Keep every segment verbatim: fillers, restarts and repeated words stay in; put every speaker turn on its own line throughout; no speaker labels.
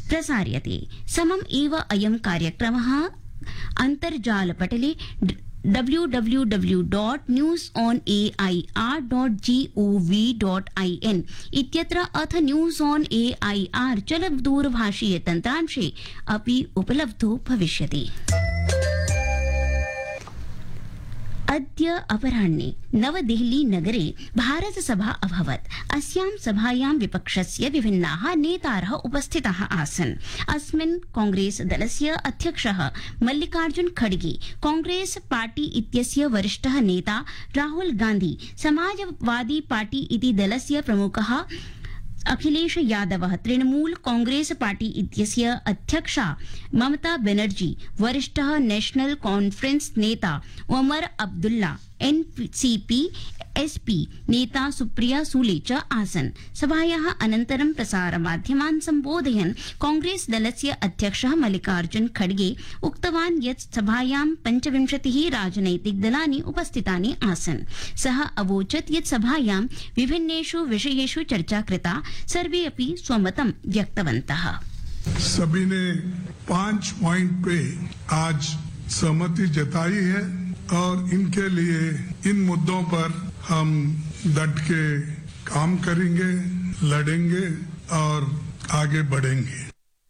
प्रसार्यते। समम् एव अयं कार्यक्रमः अन्तर्जालपटले W W W dot news on A I R dot G O V dot I N इत्यत्र अथ news on A I R चलदूरभाषीय तन्त्रांशे अपि उपलब्धो भविष्यति। अद्य अपराह्ने नवदेहली नगरे भारत सभा अभवत्। अस्यां सभायां विपक्षस्य विभिन्नाः नेतारः उपस्थिताः आसन्। अस्मिन् कांग्रेस दलस्य अध्यक्षः मल्लिकार्जुन खड़गे, कांग्रेस पार्टी इत्यस्य वरिष्ठः नेता राहुल गांधी, समाजवादी पार्टी इति दलस्य प्रमुखः अखिलेश यादव, तृणमूल कांग्रेस पार्टी इत्यस्य अध्यक्षा ममता बनर्जी, वरिष्ठः नेशनल कॉन्फ्रेंस नेता उमर अब्दुल्ला, एनसीपी एसपी नेता सुप्रिया सूले च आसन्। सभायाः अनन्तरं प्रसारमाध्यमान् सम्बोधयन् कांग्रेस दलस्य अध्यक्षः मल्लिकार्जुन खड़गे उक्तवान् यत् सभायां पञ्चविंशतिः राजनैतिक दलानि उपस्थितानि आसन्। सः अवोचत् यत् सभायां विभिन्नेषु विषयेषु चर्चा कृता, सर्वे अपि स्वमतं व्यक्तवन्तः।
सभी ने पांच पॉइंट पे आज सहमति जताई है और इनके लिए इन मुद्दों पर हम डट के काम करेंगे, लड़ेंगे और आगे बढ़ेंगे।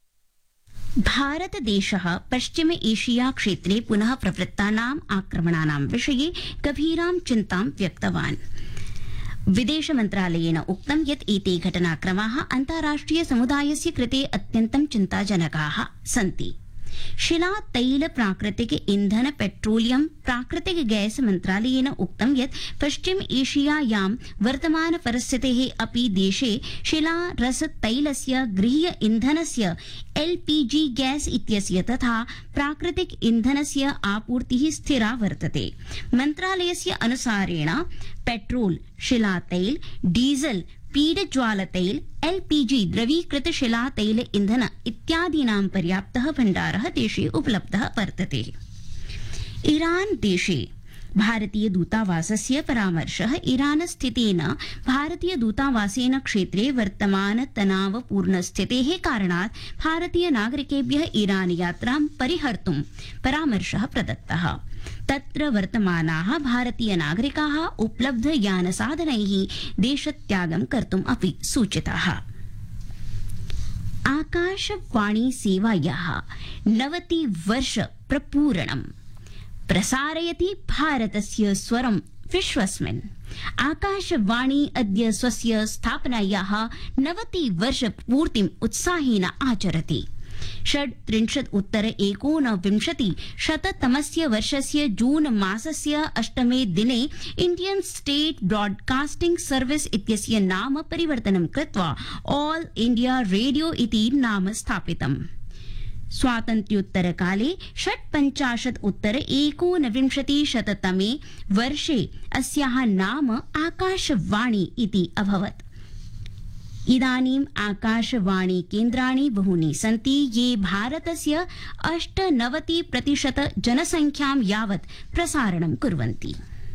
भारतदेशः पश्चिम एशिया क्षेत्रे पुनः प्रवृत्तानाम् आक्रमणानां विषये गभीरां चिन्तां व्यक्तवान्। विदेश मन्त्रालयेन उक्तं यत् एते घटनाक्रमाः अन्ताराष्ट्रिय समुदायस्य कृते अत्यन्तं चिन्ताजनकाः सन्ति। शिला तैल प्राकृतिक ईंधन पेट्रोलियम प्राकृतिक गैस मन्त्रालयेन उक्तं यत् पश्चिम एशियायां वर्तमान परिस्थितेः अपि देशे शिला रस तैलस्य गृह्य ईंधनस्य एलपीजी गैस इत्यस्य तथा प्राकृतिक ईंधनस्य आपूर्तिः स्थिरा वर्तते। मन्त्रालयस्य अनुसारेण पेट्रोल, शिला तैल, डीजल, पीडज्वाल तैल, एलपीजी द्रवीकृत शिला तैल ईंधन इत्यादीनां पर्याप्तः भण्डारः देशे उपलब्धः वर्तते। ईरान देशे भारतीय दूतावासस्य परामर्शः ईरान स्थितेन भारतीय दूतावासेन क्षेत्रे वर्तमान तनावपूर्ण स्थितेः कारणात् भारतीय नागरिकेभ्यः ईरान यात्रां परिहर्तुं परामर्शः प्रदत्तः। तत्र वर्तमानाः भारतीय नागरिकाः उपलब्ध यान साधनैः देशत्यागं कर्तुम् अपि सूचिताः। आकाशवाणी सेवायाः नवति वर्ष प्रपूरणम् प्रसारयति भारतस्य स्वरं विश्वस्मिन्। आकाशवाणी अद्य स्वस्य स्थापनायाः नवति वर्ष पूर्तिम् उत्साहेन आचरति। षड्त्रिंशत् उत्तर एकोनविंशति शततमस्य वर्षस्य जून मासस्य अष्टमे दिने इंडियन स्टेट ब्रॉडकास्टिंग सर्विस इत्यस्य नाम परिवर्तनं कृत्वा ऑल इंडिया रेडियो इति नाम स्थापितम्। स्वातन्त्र्योत्तरकाले षट्पञ्चाशत् उत्तर एकोनविंशति शततमे वर्षे अस्याः नाम आकाशवाणी इति अभवत्। इदानीम् आकाशवाणी केन्द्राणि बहूनि सन्ति ये भारतस्य अष्टनवति प्रतिशत जनसंख्यां यावत् प्रसारणं कुर्वन्ति।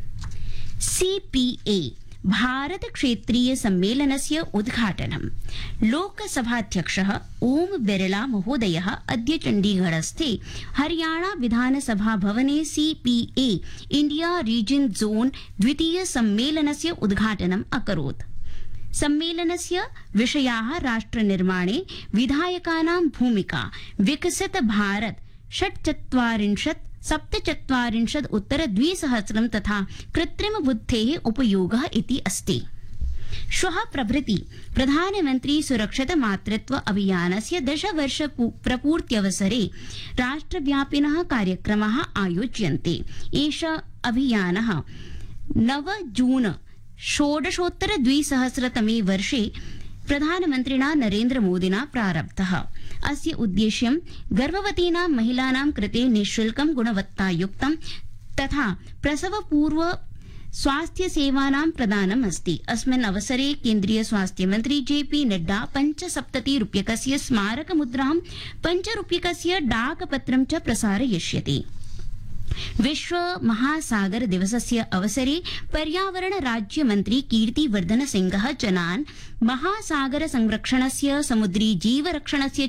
सीपीए भारत क्षेत्रीय सम्मेलनस्य उद्घाटनं लोकसभाध्यक्षः ओम बिरला महोदयः अद्य चण्डीगढस्थे हरियाणा विधानसभा भवने सीपीए इंडिया रीजन जोन द्वितीय सम्मेलनस्य उद्घाटनम् अकरोत्। सम्मेलनस्य विषयाः राष्ट्रनिर्माणे विधायकानां भूमिका, विकसित भारत षट्चत्वारिंशत् सप्तचत्वारिंशत् उत्तर द्विसहस्रं तथा कृत्रिम बुद्धेः उपयोगः इति अस्ति। श्वः प्रभृति प्रधानमन्त्री सुरक्षित मातृत्व अभियानस्य दशवर्ष प्रपूर्त्यवसरे राष्ट्रव्यापिनः कार्यक्रमाः आयोज्यन्ते। एषः अभियानः नव जून षोडशोत्तर द्विसहस्रतमे वर्षे प्रधानमन्त्रिणा नरेन्द्र मोदिना प्रारब्धः। अस्य उद्देश्यं गर्भवतीनां महिलानां कृते निःशुल्कं गुणवत्तायुक्तं तथा प्रसवपूर्व स्वास्थ्य सेवानां प्रदानम् अस्ति। अस्मिन् अवसरे केन्द्रीय स्वास्थ्य मन्त्री जेपी नड्डा पञ्चसप्तति रूप्यकस्य स्मारक मुद्रां, पञ्चरूप्यकस्य डाकपत्रं च प्रसारयिष्यति। विश्व महासागर दिवसस्य अवसरे पर्यावरण राज्य मन्त्री कीर्तिवर्धन सिंहः जनान् महासागर संरक्षणस्य, समुद्री जीवरक्षणस्य